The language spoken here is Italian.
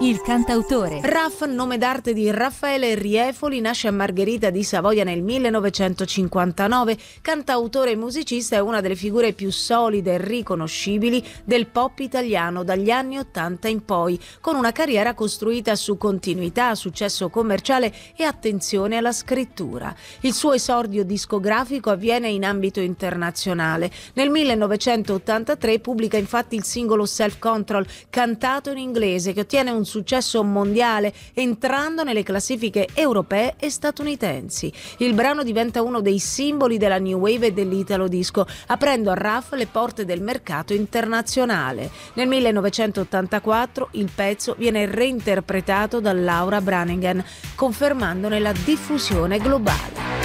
Il cantautore. Raff, nome d'arte di Raffaele Riefoli, nasce a Margherita di Savoia nel 1959. Cantautore e musicista, è una delle figure più solide e riconoscibili del pop italiano dagli anni '80 in poi, con una carriera costruita su continuità, successo commerciale e attenzione alla scrittura. Il suo esordio discografico avviene in ambito internazionale. Nel 1983 pubblica infatti il singolo Self Control, cantato in inglese, che ottiene un successo mondiale, entrando nelle classifiche europee e statunitensi. Il brano diventa uno dei simboli della new wave e dell'italo disco, aprendo a Raff le porte del mercato internazionale. Nel 1984 il pezzo viene reinterpretato da Laura Branigan, confermandone la diffusione globale.